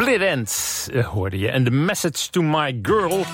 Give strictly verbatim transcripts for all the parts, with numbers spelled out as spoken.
Split End uh, hoorde je. En The Message to My Girl.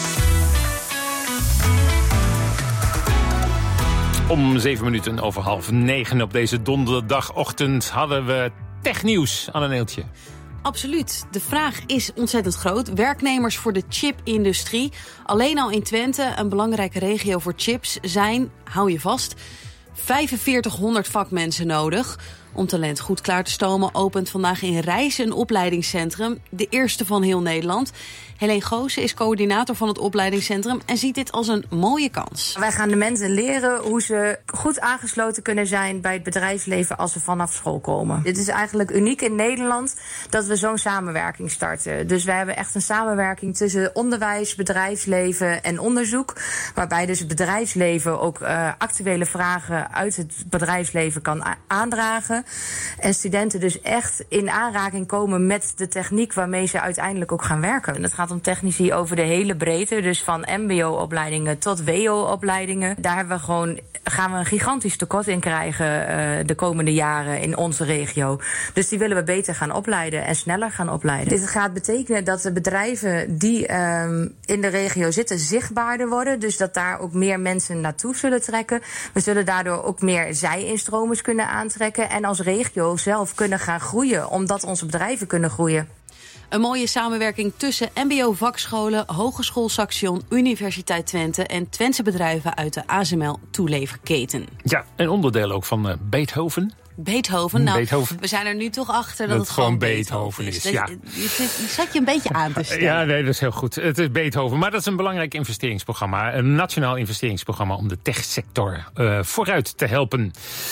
Om zeven minuten over half negen op deze donderdagochtend hadden we technieuws. Anne Neeltje. Absoluut. De vraag is ontzettend groot. Werknemers voor de chipindustrie. Alleen al in Twente, een belangrijke regio voor chips, zijn, hou je vast, vijfenveertighonderd vakmensen nodig. Om talent goed klaar te stomen opent vandaag in Rijssen een opleidingscentrum. De eerste van heel Nederland. Helene Goosen is coördinator van het opleidingscentrum en ziet dit als een mooie kans. Wij gaan de mensen leren hoe ze goed aangesloten kunnen zijn bij het bedrijfsleven als ze vanaf school komen. Dit is eigenlijk uniek in Nederland dat we zo'n samenwerking starten. Dus we hebben echt een samenwerking tussen onderwijs, bedrijfsleven en onderzoek. Waarbij dus het bedrijfsleven ook uh, actuele vragen uit het bedrijfsleven kan a- aandragen. En studenten dus echt in aanraking komen met de techniek waarmee ze uiteindelijk ook gaan werken. En het gaat om technici over de hele breedte, dus van mbo-opleidingen tot W O-opleidingen. Daar hebben we gewoon, gaan we een gigantisch tekort in krijgen uh, de komende jaren in onze regio. Dus die willen we beter gaan opleiden en sneller gaan opleiden. Dit gaat betekenen dat de bedrijven die um, in de regio zitten zichtbaarder worden, dus dat daar ook meer mensen naartoe zullen trekken. We zullen daardoor ook meer zij-instromers kunnen aantrekken en als regio zelf kunnen gaan groeien, omdat onze bedrijven kunnen groeien. Een mooie samenwerking tussen mbo-vakscholen, Hogeschool Saxion, Universiteit Twente en Twentse bedrijven uit de A S M L-toeleverketen. Ja, een onderdeel ook van uh, Beethoven. Beethoven. Nou, Beethoven. We zijn er nu toch achter dat, dat het gewoon Beethoven, Beethoven is. is ja. Je, je, je zat je een beetje aan te stellen. Ja, nee, dat is heel goed. Het is Beethoven, maar dat is een belangrijk investeringsprogramma. Een nationaal investeringsprogramma om de techsector uh, vooruit te helpen.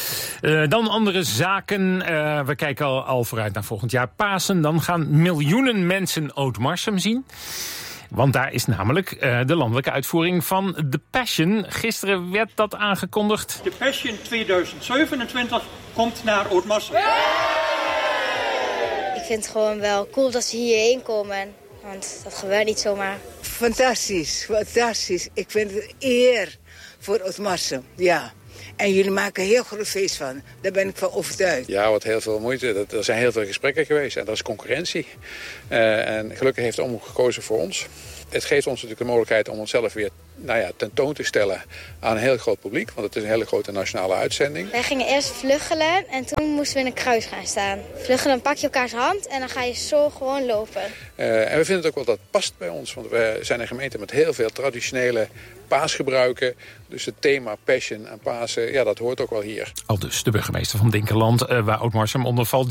Uh, dan andere zaken. Uh, we kijken al, al vooruit naar volgend jaar Pasen. Dan gaan miljoenen mensen Oud-Marsum zien. Want daar is namelijk uh, de landelijke uitvoering van The Passion. Gisteren werd dat aangekondigd. The Passion tweeduizend zevenentwintig komt naar Oud-Marsum. Ik vind het gewoon wel cool dat ze hierheen komen. Want dat gebeurt niet zomaar. Fantastisch, fantastisch. Ik vind het een eer voor Oud-Marsum, ja. En jullie maken een heel groot feest van. Daar ben ik van overtuigd. Ja, wat heel veel moeite. Dat, er zijn heel veel gesprekken geweest. En dat is concurrentie. Uh, en gelukkig heeft de omroep gekozen voor ons. Het geeft ons natuurlijk de mogelijkheid om onszelf weer nou ja, tentoon te stellen aan een heel groot publiek. Want het is een hele grote nationale uitzending. Wij gingen eerst vluggelen en toen moesten we in een kruis gaan staan. Vluggelen, dan pak je elkaars hand en dan ga je zo gewoon lopen. Uh, en we vinden het ook wel dat het past bij ons. Want we zijn een gemeente met heel veel traditionele paasgebruiken. Dus het thema Passion en Pasen, ja, dat hoort ook wel hier. Al dus de burgemeester van Dinkeland, uh, waar Oud-Marsum onder valt.